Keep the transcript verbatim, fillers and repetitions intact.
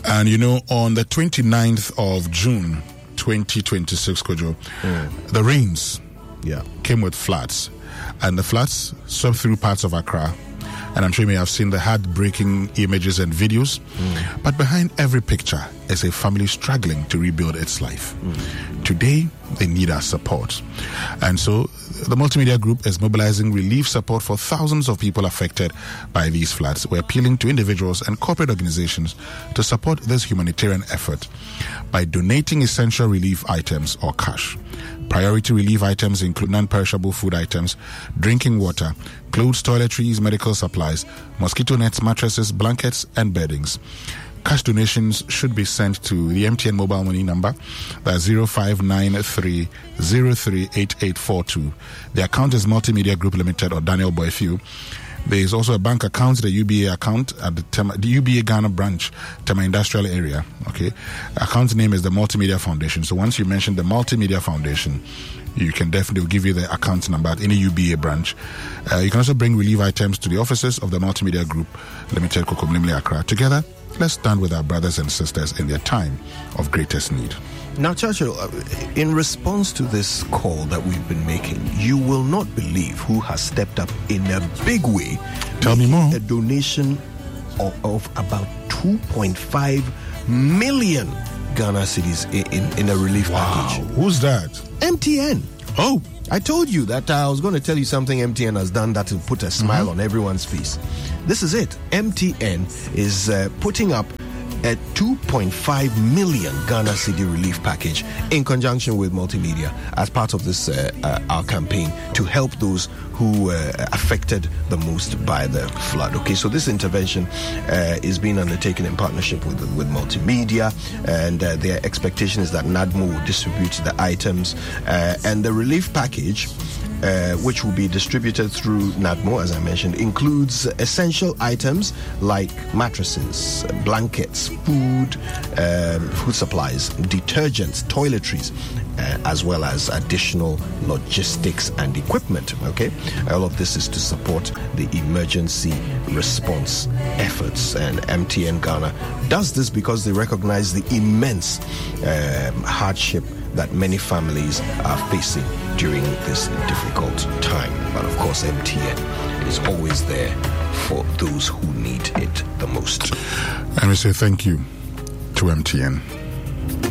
And you know, on the twenty-ninth of June, twenty twenty-six, Kojo, mm. the rains yeah. came with floods. And the floods swept through parts of Accra. And I'm sure you may have seen the heartbreaking images and videos. Mm. But behind every picture is a family struggling to rebuild its life. Mm. Today, they need our support. And so, the Multimedia Group is mobilizing relief support for thousands of people affected by these floods. We're appealing to individuals and corporate organizations to support this humanitarian effort by donating essential relief items or cash. Priority relief items include non-perishable food items, drinking water, clothes, toiletries, medical supplies, mosquito nets, mattresses, blankets, and beddings. Cash donations should be sent to the M T N mobile money number, that's zero five nine three zero three eight eight four two. The account is Multimedia Group Limited or Daniel Boyfew. There is also a bank account, the U B A account at the, Tema, the U B A Ghana branch, Tema Industrial Area. Okay, account name is the Multimedia Foundation. So once you mention the Multimedia Foundation, you can definitely give you the account number at any U B A branch. Uh, you can also bring relief items to the offices of the Multimedia Group Limited, Kokomlimle, Accra. Together, let's stand with our brothers and sisters in their time of greatest need. Now, Churchill, in response to this call that we've been making, you will not believe who has stepped up in a big way. Tell me more. A donation of, of about two point five million Ghana cedis in, in, in a relief wow. package. Who's that? M T N. Oh. I told you that uh, I was going to tell you something M T N has done that will put a smile mm-hmm. on everyone's face. This is it. M T N is uh, putting up a two point five million Ghana cedi relief package in conjunction with Multimedia as part of this uh, uh, our campaign to help those who uh, affected the most by the flood. Okay, so this intervention uh, is being undertaken in partnership with with Multimedia, and uh, their expectation is that NADMO will distribute the items uh, and the relief package. Uh, which will be distributed through NADMO, as I mentioned, includes essential items like mattresses, blankets, food, um, food supplies, detergents, toiletries, uh, as well as additional logistics and equipment. Okay, all of this is to support the emergency response efforts, and M T N Ghana does this because they recognize the immense um, hardship that many families are facing during this difficult time. But of course, M T N is always there for those who need it the most. And we say thank you to M T N.